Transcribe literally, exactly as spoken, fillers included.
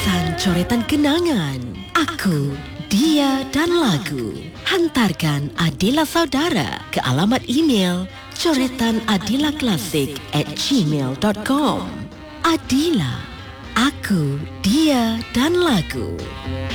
Pesan coretan kenangan. Aku, dia dan lagu. Hantarkan Adila Saudara ke alamat email coretanadilaklasik at gmail dot com. Adila, aku, dia dan lagu.